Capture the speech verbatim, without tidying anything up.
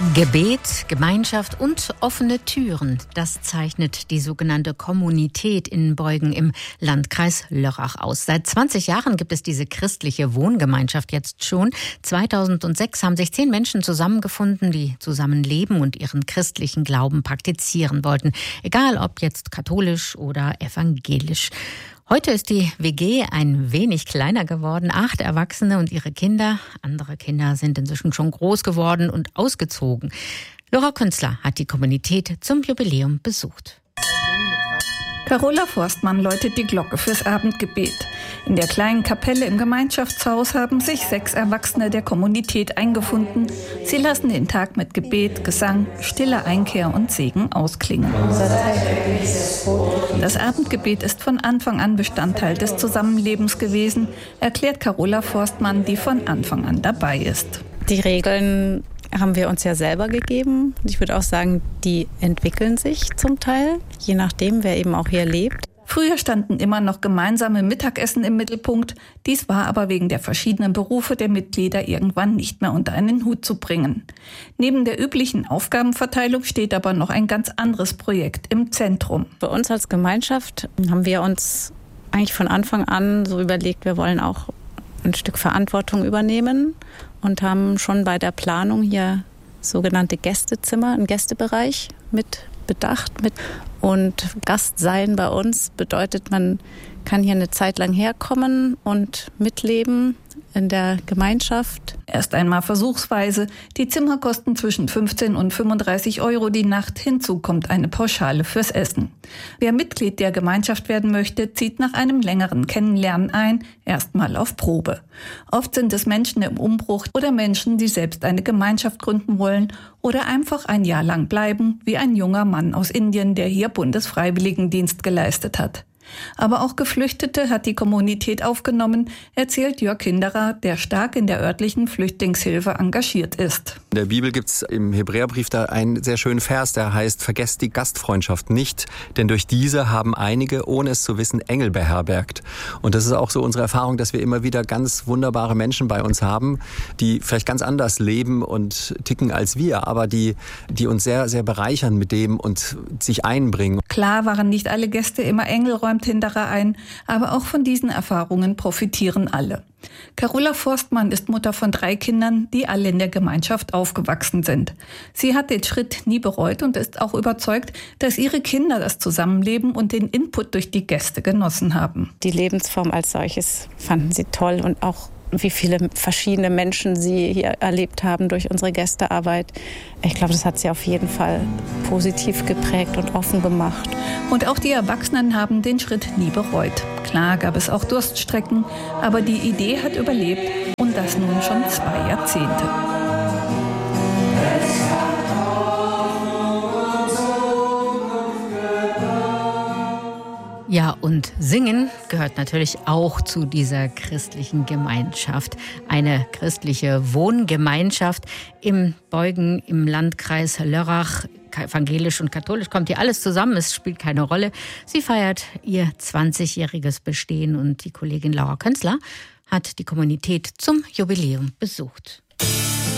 Gebet, Gemeinschaft und offene Türen, das zeichnet die sogenannte Kommunität in Beuggen im Landkreis Lörrach aus. Seit zwanzig Jahren gibt es diese christliche Wohngemeinschaft jetzt schon. zweitausendsechs haben sich zehn Menschen zusammengefunden, die zusammen leben und ihren christlichen Glauben praktizieren wollten. Egal ob jetzt katholisch oder evangelisch. Heute ist die W G ein wenig kleiner geworden. Acht Erwachsene und ihre Kinder. Andere Kinder sind inzwischen schon groß geworden und ausgezogen. Laura Künzler hat die Kommunität zum Jubiläum besucht. Carola Forstmann läutet die Glocke fürs Abendgebet. In der kleinen Kapelle im Gemeinschaftshaus haben sich sechs Erwachsene der Kommunität eingefunden. Sie lassen den Tag mit Gebet, Gesang, stiller Einkehr und Segen ausklingen. Das Abendgebet ist von Anfang an Bestandteil des Zusammenlebens gewesen, erklärt Carola Forstmann, die von Anfang an dabei ist. Die Regeln haben wir uns ja selber gegeben. Ich würde auch sagen, die entwickeln sich zum Teil, je nachdem, wer eben auch hier lebt. Früher standen immer noch gemeinsame Mittagessen im Mittelpunkt. Dies war aber wegen der verschiedenen Berufe der Mitglieder irgendwann nicht mehr unter einen Hut zu bringen. Neben der üblichen Aufgabenverteilung steht aber noch ein ganz anderes Projekt im Zentrum. Bei uns als Gemeinschaft haben wir uns eigentlich von Anfang an so überlegt, wir wollen auch ein Stück Verantwortung übernehmen und haben schon bei der Planung hier sogenannte Gästezimmer, einen Gästebereich mit bedacht. Mit und Gast sein bei uns bedeutet, man kann hier eine Zeit lang herkommen und mitleben in der Gemeinschaft. Erst einmal versuchsweise. Die Zimmer kosten zwischen fünfzehn und fünfunddreißig Euro die Nacht. Hinzu kommt eine Pauschale fürs Essen. Wer Mitglied der Gemeinschaft werden möchte, zieht nach einem längeren Kennenlernen ein, erstmal auf Probe. Oft sind es Menschen im Umbruch oder Menschen, die selbst eine Gemeinschaft gründen wollen oder einfach ein Jahr lang bleiben, wie ein junger Mann aus Indien, der hier Bundesfreiwilligendienst geleistet hat. Aber auch Geflüchtete hat die Kommunität aufgenommen, erzählt Jörg Hinderer, der stark in der örtlichen Flüchtlingshilfe engagiert ist. In der Bibel gibt es im Hebräerbrief da einen sehr schönen Vers, der heißt: Vergesst die Gastfreundschaft nicht, denn durch diese haben einige, ohne es zu wissen, Engel beherbergt. Und das ist auch so unsere Erfahrung, dass wir immer wieder ganz wunderbare Menschen bei uns haben, die vielleicht ganz anders leben und ticken als wir, aber die, die uns sehr, sehr bereichern mit dem und sich einbringen. Klar waren nicht alle Gäste immer Engel, räumt Hinderer ein, aber auch von diesen Erfahrungen profitieren alle. Carola Forstmann ist Mutter von drei Kindern, die alle in der Gemeinschaft aufgewachsen sind. Sie hat den Schritt nie bereut und ist auch überzeugt, dass ihre Kinder das Zusammenleben und den Input durch die Gäste genossen haben. Die Lebensform als solches fanden sie toll und auch wie viele verschiedene Menschen sie hier erlebt haben durch unsere Gästearbeit. Ich glaube, das hat sie auf jeden Fall positiv geprägt und offen gemacht. Und auch die Erwachsenen haben den Schritt nie bereut. Klar gab es auch Durststrecken, aber die Idee hat überlebt und das nun schon zwei Jahrzehnte. Ja, und Singen gehört natürlich auch zu dieser christlichen Gemeinschaft. Eine christliche Wohngemeinschaft im Beuggen im Landkreis Lörrach. Evangelisch und katholisch kommt hier alles zusammen, es spielt keine Rolle. Sie feiert ihr zwanzigjähriges Bestehen und die Kollegin Laura Künzler hat die Kommunität zum Jubiläum besucht.